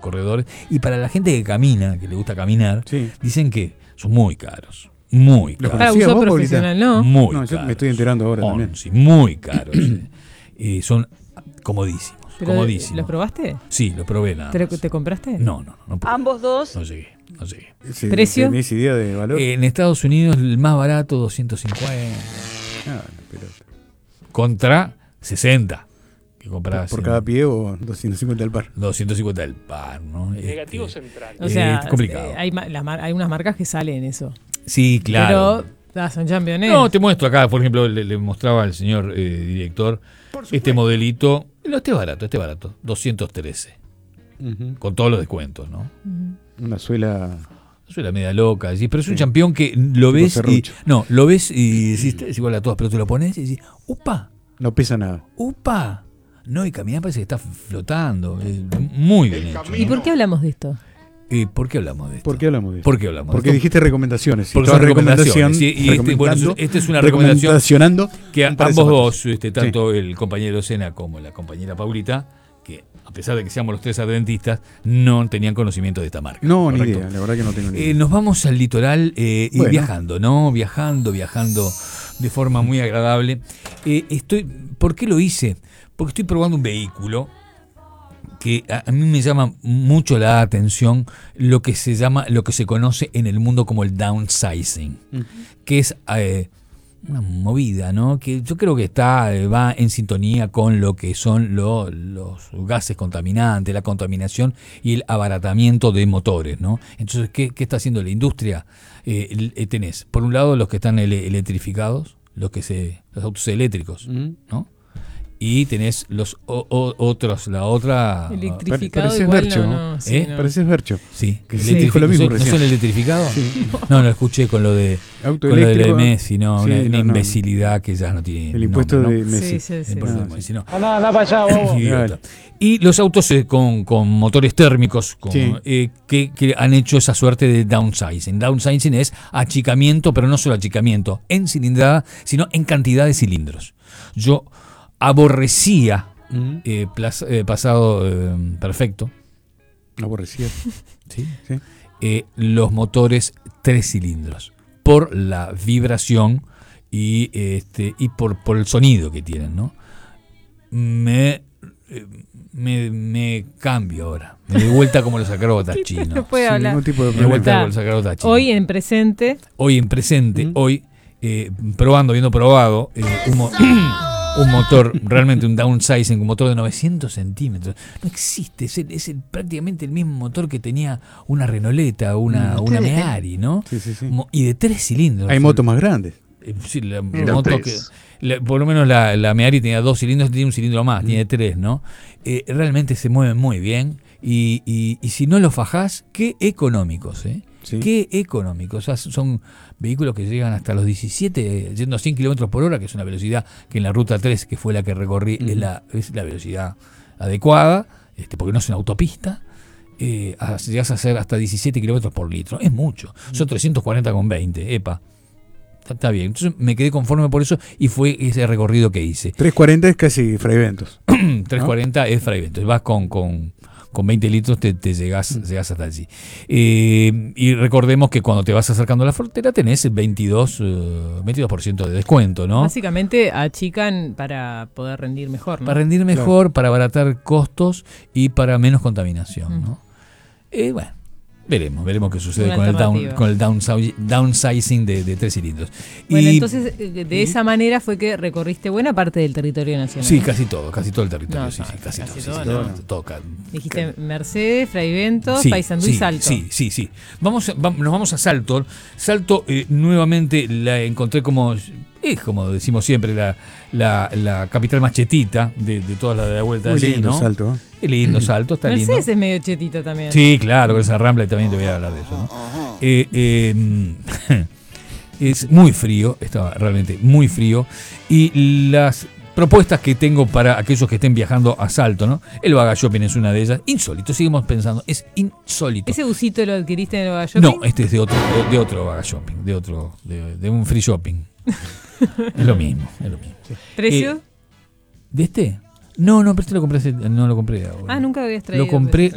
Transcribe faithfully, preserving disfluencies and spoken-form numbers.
corredores. Y para la gente que camina, que le gusta caminar, Sí. dicen que son muy caros. Muy ¿Lo caros. Para conocías uso vos, profesional, ¿no? Muy No, caros. yo me estoy enterando ahora también. Sí, muy caros. eh. Eh, son comodísimos. Pero, comodísimos. ¿los probaste? Sí, los probé nada ¿Te, lo- más. te compraste? No, no, no. no probé. Ambos dos. No llegué, no llegué. Sí, ¿Precio? ¿Tenés idea de valor? Eh, en Estados Unidos el más barato doscientos cincuenta Ah, la pelota. contra sesenta que comprabas ¿Por en cada pie o doscientos cincuenta al par? doscientos cincuenta del par, ¿no? Negativo Este, central. O sea, es complicado. eh, hay, ma- las mar- hay unas marcas que salen eso. Sí, claro. Pero ah, son championes. No, te muestro acá, por ejemplo, le, le mostraba al señor eh, director este modelito. No, este es barato, este es barato. doscientos trece, Ujú. con todos los descuentos, ¿no? Ujú. Una suela. Eso es la media loca, ¿sí? Pero es un Sí. campeón que lo Tipo ves y, serrucho. no, lo ves y decís, es igual a todas, pero tú lo pones y decís, upa, No pesa nada. upa. No, y caminar parece que está flotando. eh, muy bien hecho. ¿Y por qué hablamos de esto? Eh, ¿Por qué hablamos de esto? ¿Por qué hablamos de eso? ¿Por qué hablamos Porque de esto? dijiste recomendaciones. y Porque toda son recomendación, recomendaciones, sí, y este, bueno, recomendando, esta es una recomendación recomendacionando que a- un par de ambos zapatos. dos, este, tanto el compañero Sena como la compañera Paulita, que a pesar de que seamos los tres adventistas, no tenían conocimiento de esta marca. No, ni ¿correcto? idea, la verdad que no tengo ni idea. Eh, nos vamos al litoral eh, y Bueno. viajando, ¿no? Viajando, viajando de forma muy agradable. Eh, estoy, ¿por qué lo hice? Porque estoy probando un vehículo que a, a mí me llama mucho la atención, lo que se llama, lo que se conoce en el mundo como el downsizing, Ujú. que es eh, una movida, ¿no? Que yo creo que está eh, va en sintonía con lo que son lo- los gases contaminantes, la contaminación y el abaratamiento de motores, ¿no? Entonces, ¿qué, qué está haciendo la industria? Eh, el- eh, tenés, por un lado, los que están ele- electrificados, los que se, los autos eléctricos, Ujú. ¿no? Y tenés los o- o- otros, la otra. Electrificado pareces igual Bercho, no, no, sí, ¿eh? no. Pareces Bercho. Sí, Que electrifi- sí, dijo lo mismo ¿no son- ¿no recién. son electrificados? Sí. No, lo escuché con lo de Auto con lo de la eléctrico. de Messi, no, Sí, una, no, una no. imbecilidad que ya no tiene El impuesto nombre, de ¿no? Messi. Sí, sí, El sí. impuesto de Ah, Messi, no. Anda, anda para allá, vos. Idiota. Dale. Y los autos eh, con, con motores térmicos con, Sí. eh, que, que han hecho esa suerte de downsizing. Downsizing es achicamiento, pero no solo achicamiento en cilindrada, sino en cantidad de cilindros. Yo aborrecía Ujú. eh, plaza- eh, pasado eh, perfecto, Aborrecida. ¿sí? Sí. Eh, los motores tres cilindros por la vibración y este y por, por el sonido que tienen, ¿no? Me, eh, me, me cambio ahora. Me doy vuelta como los acróbatas chinos. No puede Sin hablar. ningún tipo de Me doy vuelta problema. como los acróbatas chinos. Hoy en presente, Hoy en presente, Mm. hoy eh, probando, habiendo probado eh, un, mo- un motor, realmente un downsizing, un motor de novecientos centímetros. No existe, es, el- es el- prácticamente el mismo motor que tenía una Renoleta, una, Mm. una Meari, ¿no? Sí, sí, sí. Mo- Y de tres cilindros. Hay motos más grandes. Eh, sí, la Mira, moto que, tres. la- por lo menos la, la Meari tenía dos cilindros, tiene un cilindro más, Mm. tiene tres, ¿no? Eh, realmente se mueven muy bien y, y, y si no los fajás, qué económicos, ¿eh? Sí. Qué económicos. O sea, son vehículos que llegan hasta los diecisiete, eh, yendo a cien kilómetros por hora, que es una velocidad que en la ruta tres, que fue la que recorrí, Ujú. es, la, es la velocidad adecuada, este, porque no es una autopista. Eh, a- llegas a hacer hasta diecisiete kilómetros por litro. Es mucho. Son trescientos cuarenta con veinte. Epa. Está, está bien. Entonces me quedé conforme por eso y fue ese recorrido que hice. trescientos cuarenta es casi Fray Ventos. trescientos cuarenta es Fray Ventos. Vas con, con, con veinte litros, te, te llegás, llegás hasta allí. Eh, y recordemos que cuando te vas acercando a la frontera tenés el veintidós, eh, veintidós por ciento de descuento, ¿no? básicamente achican para poder rendir mejor, ¿no? Para rendir mejor, para abaratar costos y para menos contaminación, Mm. ¿no? Eh, bueno, veremos, veremos qué sucede Una con el, down, alternativa. con el downsi- downsizing de, de tres cilindros. Bueno, Y- entonces eh, de esa manera fue que recorriste buena parte del territorio nacional. Sí, casi todo, casi todo el territorio, No, sí, no, sí, casi, casi todo, sí, todo, sí, no. todo, todo ca- Dijiste Mercedes, Fray Ventos, Sí, Paysandú sí, y Salto. Sí, sí, sí. Vamos, a- va- nos vamos a Salto. Salto, eh, nuevamente la encontré como, es como decimos siempre, la, la, la capital más chetita de, de todas las de la vuelta. Muy allí, lindo ¿no? Salto. ¿eh? Qué lindo Salto, está lindo. Mercedes es medio chetito también. Sí, claro, con esa rambla y también te voy a hablar de eso, ¿no? Eh, eh, es muy frío, estaba realmente muy frío. Y las propuestas que tengo para aquellos que estén viajando a Salto, ¿no? El Baga Shopping es una de ellas. Insólito, seguimos pensando, es insólito. ¿Ese busito lo adquiriste en el Nueva Shopping? No, este es de otro, de, de otro Baga Shopping, de otro, de, de un free shopping. Es lo mismo, es lo mismo. ¿Precio? Eh, ¿De este? No, no, pero este lo compré, hace- no lo compré ahora. ah, nunca habías traído. Lo compré